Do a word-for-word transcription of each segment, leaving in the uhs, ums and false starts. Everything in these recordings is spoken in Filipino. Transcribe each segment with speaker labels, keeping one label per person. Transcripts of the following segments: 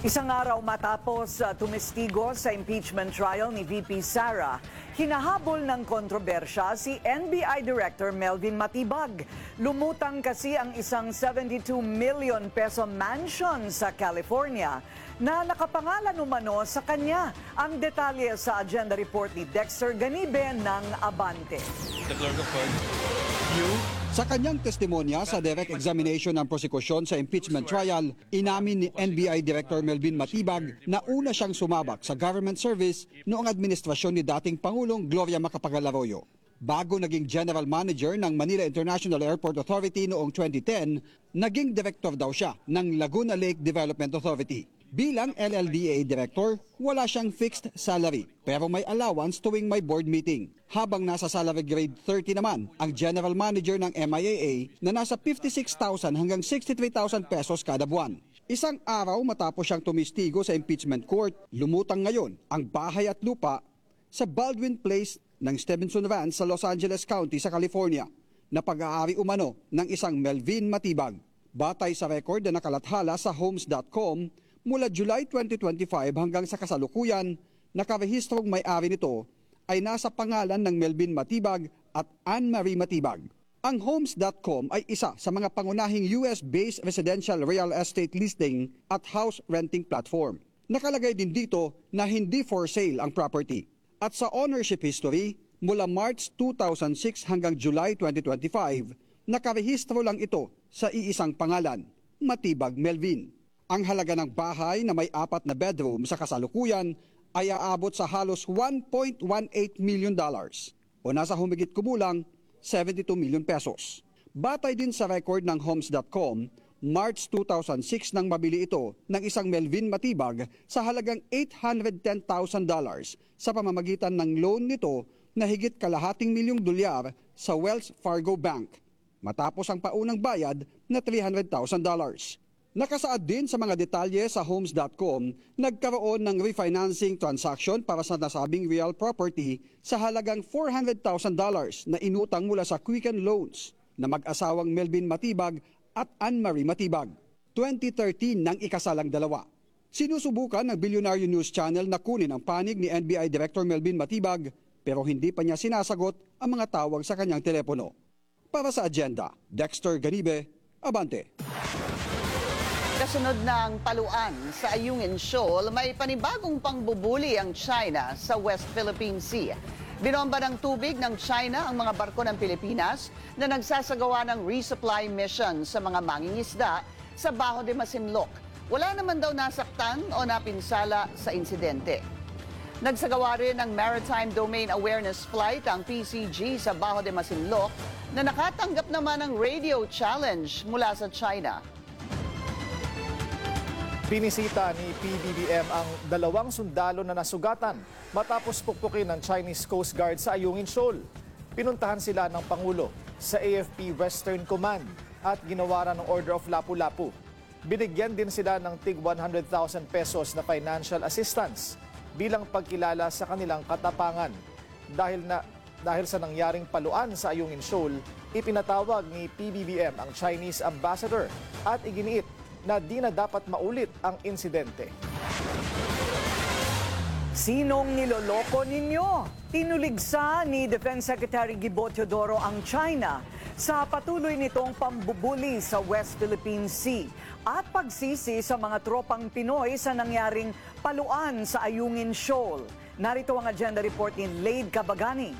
Speaker 1: Isang araw matapos uh, tumistigo sa impeachment trial ni V P Sara, hinahabol ng kontrobersya si N B I Director Melvin Matibag. Lumutang kasi ang isang seventy-two million peso mansion sa California na nakapangalan umano sa kanya. Ang detalye sa agenda report ni Dexter Ganibe ng Abante.
Speaker 2: The clerk of court, you
Speaker 3: Sa kanyang testimonya sa direct examination ng prosekusyon sa impeachment trial, inamin ni N B I Director Melvin Matibag na una siyang sumabak sa government service noong administrasyon ni dating Pangulong Gloria Macapagal Arroyo. Bago naging General Manager ng Manila International Airport Authority noong twenty ten, naging Director daw siya ng Laguna Lake Development Authority. Bilang L L D A Director, wala siyang fixed salary pero may allowance tuwing may board meeting. Habang nasa salary grade thirty naman ang General Manager ng M I A A na nasa fifty-six thousand hanggang sixty-three thousand pesos kada buwan. Isang araw matapos siyang tumistigo sa impeachment court, lumutang ngayon ang bahay at lupa sa Baldwin Place ng Stevenson Ranch sa Los Angeles County sa California na pag-aari umano ng isang Melvin Matibag. Batay sa record na nakalathala sa homes dot com, mula July twenty twenty-five hanggang sa kasalukuyan, nakarehistrong may-ari nito ay nasa pangalan ng Melvin Matibag at Anne Marie Matibag. Ang homes dot com ay isa sa mga pangunahing U S-based residential real estate listing at house renting platform. Nakalagay din dito na hindi for sale ang property. At sa ownership history, mula March two thousand six hanggang July twenty twenty-five, nakarehistro lang ito sa iisang pangalan, Matibag Melvin. Ang halaga ng bahay na may apat na bedroom sa kasalukuyan ay aabot sa halos one point one eight million dollars o nasa humigit kumulang seventy-two million pesos. Batay din sa record ng homes dot com, March two thousand six nang mabili ito ng isang Melvin Matibag sa halagang eight hundred ten thousand dollars sa pamamagitan ng loan nito na higit kalahating milyong dolyar sa Wells Fargo Bank, matapos ang paunang bayad na three hundred thousand dollars. Nakasaad din sa mga detalye sa homes dot com, nagkaroon ng refinancing transaction para sa nasabing real property sa halagang four hundred thousand dollars na inutang mula sa Quicken Loans na mag-asawang Melvin Matibag at Anne Marie Matibag. twenty thirteen nang ikasalang dalawa. Sinusubukan ng Billionaire News Channel na kunin ang panig ni N B I Director Melvin Matibag pero hindi pa niya sinasagot ang mga tawag sa kanyang telepono. Para sa agenda, Dexter Ganibe, Abante.
Speaker 4: Kasunod ng paluan sa Ayungin Shoal, may panibagong pangbubuli ang China sa West Philippine Sea. Binomba ng tubig ng China ang mga barko ng Pilipinas na nagsasagawa ng resupply mission sa mga mangingisda sa Bajo de Masinloc. Wala naman daw nasaktan o napinsala sa insidente. Nagsagawa rin ng Maritime Domain Awareness Flight ang P C G sa Bajo de Masinloc na nakatanggap naman ng radio challenge mula sa China.
Speaker 5: Binisita ni P B B M ang dalawang sundalo na nasugatan matapos pukpukin ng Chinese Coast Guard sa Ayungin Shoal. Pinuntahan sila ng Pangulo sa A F P Western Command at ginawaran ng Order of Lapu-Lapu. Binigyan din sila ng tig one hundred thousand pesos na financial assistance bilang pagkilala sa kanilang katapangan. Dahil, na, dahil sa nangyaring paluan sa Ayungin Shoal, ipinatawag ni P B B M ang Chinese Ambassador at iginiit na di na dapat maulit ang insidente.
Speaker 1: Sinong niloloko ninyo? Tinuligsa ni Defense Secretary Gibo Teodoro ang China sa patuloy nitong pambubuli sa West Philippine Sea at pagsisi sa mga tropang Pinoy sa nangyaring paluan sa Ayungin Shoal. Narito ang agenda report ni Lade Cabagani.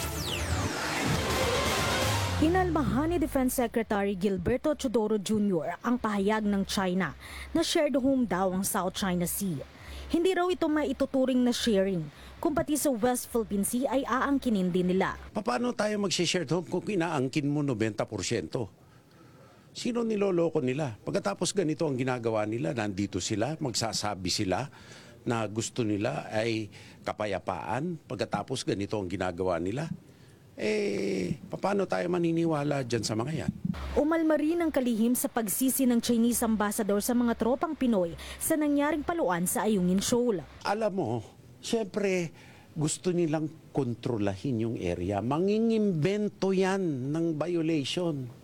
Speaker 6: Inalmahan ni Defense Secretary Gilberto Teodoro Junior ang pahayag ng China na shared home daw ang South China Sea. Hindi raw ito maituturing na sharing, kung pati sa West Philippine Sea ay aangkinin din nila.
Speaker 7: Paano tayo mag-share home kung inaangkin mo ninety percent? Sino niloloko nila? Pagkatapos ganito ang ginagawa nila, nandito sila, magsasabi sila na gusto nila ay kapayapaan. Pagkatapos ganito ang ginagawa nila. Eh, paano tayo maniniwala dyan sa mga yan?
Speaker 6: Umalma rin ang kalihim sa pagsisi ng Chinese ambassador sa mga tropang Pinoy sa nangyaring paluan sa Ayungin Shoal.
Speaker 7: Alam mo, siyempre gusto nilang kontrolahin yung area. Mangingimbento yan ng violation.